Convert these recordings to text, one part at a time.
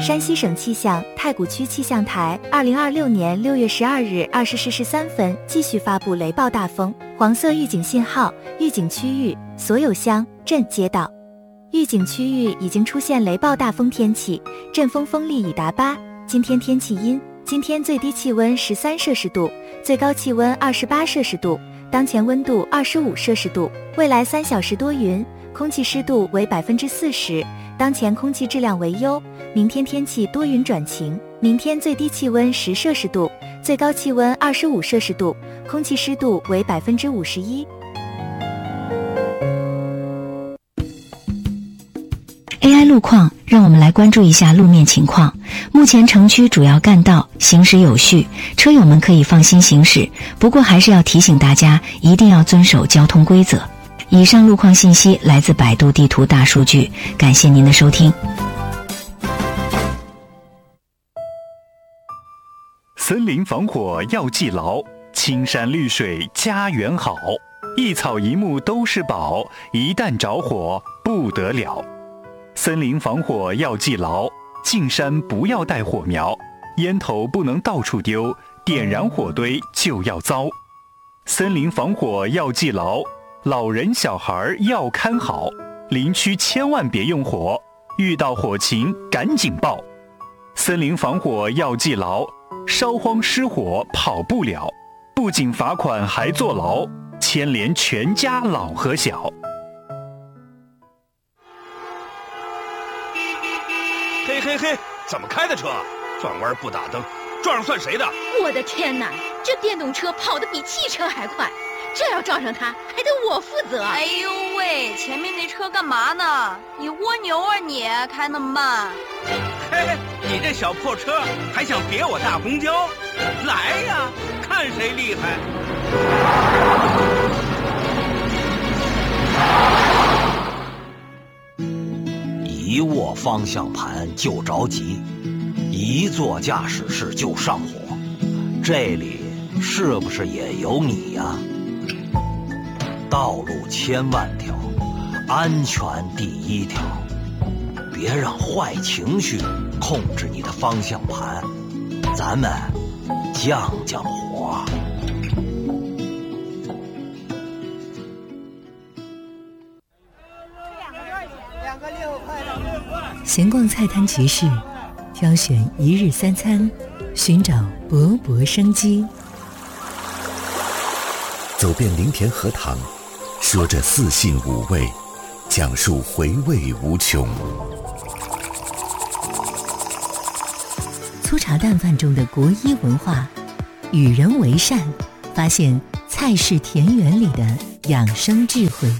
山西省气象太谷区气象台2026年6月12日20时13分继续发布雷暴大风黄色预警信号，预警区域所有乡镇街道。预警区域已经出现雷暴大风天气，阵风风力已达8。今天天气阴，今天最低气温13摄氏度，最高气温28摄氏度，当前温度25摄氏度。未来3小时多云，空气湿度为40%，当前空气质量为优。明天天气多云转晴，明天最低气温10摄氏度，最高气温25摄氏度，空气湿度为51%。 AI 路况，让我们来关注一下路面情况。目前城区主要干道行驶有序，车友们可以放心行驶，不过还是要提醒大家一定要遵守交通规则。以上路况信息来自百度地图大数据，感谢您的收听。 森林防火要记牢，青山绿水家园好，一草一木都是宝，一旦着火不得了。森林防火要记牢，进山不要带火苗，烟头不能到处丢，点燃火堆就要遭。森林防火要记牢，老人小孩要看好，林区千万别用火，遇到火情赶紧报。森林防火要记牢，烧荒失火跑不了，不仅罚款还坐牢，牵连全家老和小。 嘿嘿嘿，怎么开的车？转弯不打灯，撞上算谁的？ 我的天哪，这电动车跑得比汽车还快，这要撞上它，还得我负责。 哎呦喂，前面那车干嘛呢？你蜗牛啊你，开那么慢。 嘿嘿，你这小破车还想别我大公交？来呀，看谁厉害！ 一握方向盘就着急，一做驾驶室就上火，这里是不是也有你呀？道路千万条，安全第一条，别让坏情绪控制你的方向盘，咱们降降火。 闲逛菜摊集市，挑选一日三餐，寻找勃勃生机。 走遍林田荷塘，说着四性五味，讲述回味无穷。 粗茶淡饭中的国医文化，与人为善，发现菜市田园里的养生智慧。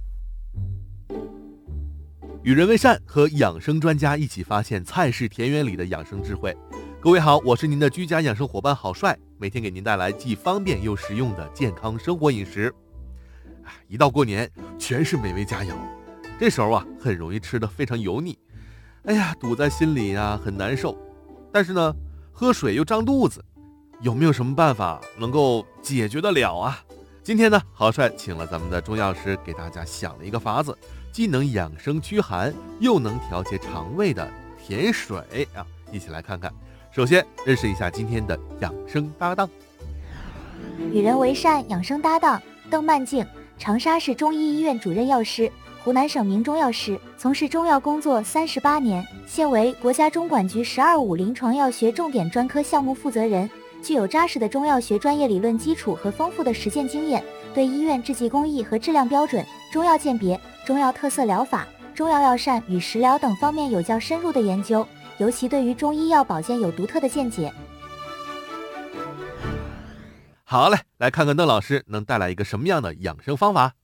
与人为善，和养生专家一起发现菜市田园里的养生智慧。各位好，我是您的居家养生伙伴郝帅，每天给您带来既方便又实用的健康生活饮食。一到过年，全是美味佳肴，这时候很容易吃得非常油腻，堵在心里很难受。但是呢，喝水又胀肚子，有没有什么办法能够解决得了啊？今天呢，郝帅请了咱们的中药师给大家想了一个法子，既能养生驱寒，又能调节肠胃的甜水一起来看看。首先认识一下今天的养生搭档。 与人为善养生搭档邓曼静，长沙市中医医院主任药师，湖南省名中药师，从事中药工作38年，现为国家中管局12.5临床药学重点专科项目负责人，具有扎实的中药学专业理论基础和丰富的实践经验，对医院制剂工艺和质量标准、中药鉴别、中药特色疗法、中药药膳与食疗等方面有较深入的研究，尤其对于中医药保健有独特的见解。 好嘞，来看看邓老师能带来一个什么样的养生方法。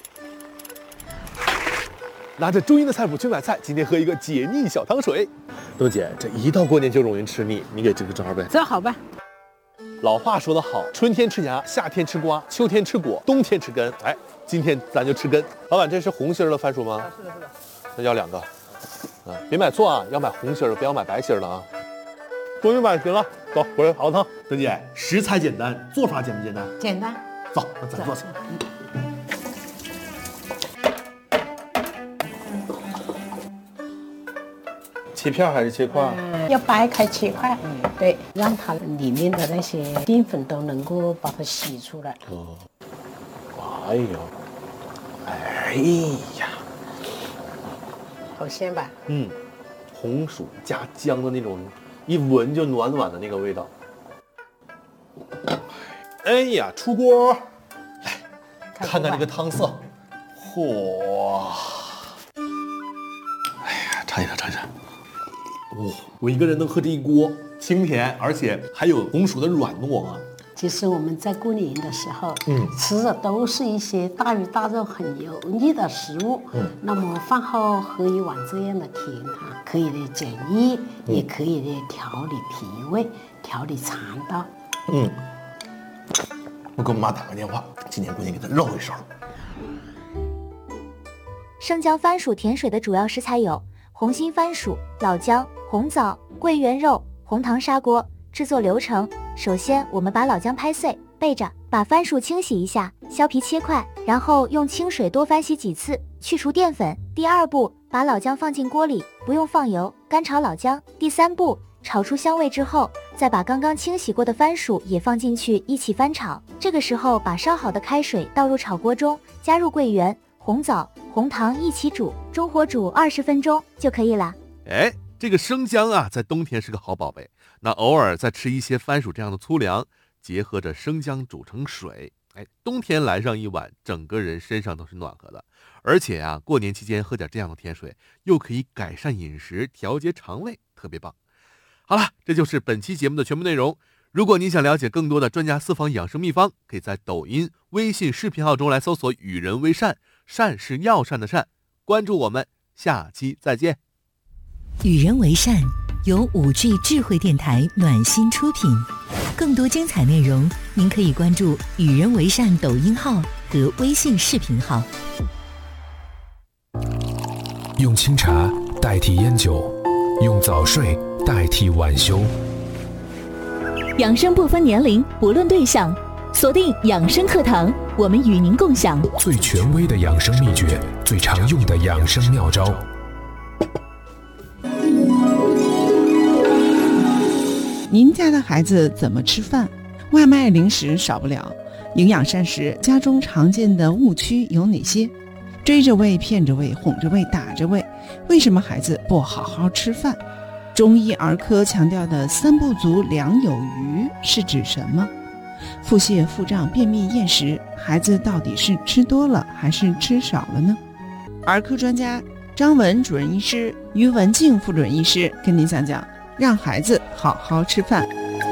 拿着中医的菜谱去买菜，今天喝一个解腻小汤水。邓姐，这一到过年就容易吃腻，你给这个正好呗。 正好呗。 老话说得好，春天吃芽，夏天吃瓜，秋天吃果，冬天吃根。今天咱就吃根。老板，这是红心的番薯吗？ 是的，是的。 那要2个。别买错啊，要买红心的，不要买白心的啊。终于买行了，走，回来熬汤。邓姐，食材简单，做法简不简单？ 简单。 走，那咱做起。 切片还是切块？ 要掰开切块，对，让它里面的那些淀粉都能够把它吸出来。 哦，哎呦，哎呀， 好鲜吧？ 红薯加姜的那种，一闻就暖暖的那个味道。哎呀，出锅！来，看看这个汤色，嚯！哎呀，尝一尝，尝一尝。哇，我一个人能喝这一锅，清甜，而且还有红薯的软糯啊。 其实我们在过年的时候，吃的都是一些大鱼大肉、很油腻的食物。那么饭后喝一碗这样的甜汤，可以的减液，也可以的调理脾胃、调理肠道。 我给我妈打个电话，今年过年给她肉一手。 生姜番薯甜水的主要食材有红心番薯、老姜、红枣、桂圆肉、红糖砂锅。制作流程：首先，我们把老姜拍碎，备着；把番薯清洗一下，削皮切块，然后用清水多翻洗几次，去除淀粉。第二步，把老姜放进锅里，不用放油，干炒老姜。第三步，炒出香味之后，再把刚刚清洗过的番薯也放进去，一起翻炒。这个时候，把烧好的开水倒入炒锅中，加入桂圆、红枣、红糖一起煮，中火煮20分钟就可以了。 哎，这个生姜啊，在冬天是个好宝贝。那偶尔再吃一些番薯这样的粗粮，结合着生姜煮成水，哎，冬天来上一碗，整个人身上都是暖和的。而且啊，过年期间喝点这样的甜水，又可以改善饮食，调节肠胃，特别棒。好了，这就是本期节目的全部内容。如果您想了解更多的专家私房养生秘方，可以在抖音、微信视频号中来搜索“与人为善”，善是药膳的善。关注我们，下期再见。 与人为善由5G 智慧电台暖心出品，更多精彩内容您可以关注与人为善抖音号和微信视频号。 用清茶代替烟酒，用早睡代替晚休。 养生不分年龄，不论对象，锁定养生课堂，我们与您共享最权威的养生秘诀，最常用的养生妙招。 您家的孩子怎么吃饭？外卖零食少不了，营养膳食家中常见的误区有哪些？追着喂、骗着喂、哄着喂、打着喂，为什么孩子不好好吃饭？中医儿科强调的3不足2有余是指什么？腹泻、腹胀、便秘、厌食，孩子到底是吃多了还是吃少了呢？儿科专家张文主任医师、于文静副主任医师跟您讲讲，让孩子好好吃饭。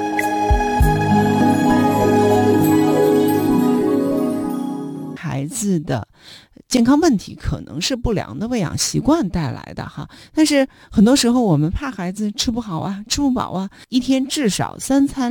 孩子的健康问题可能是不良的喂养习惯带来的哈，但是很多时候我们怕孩子吃不好啊，吃不饱啊，一天至少3餐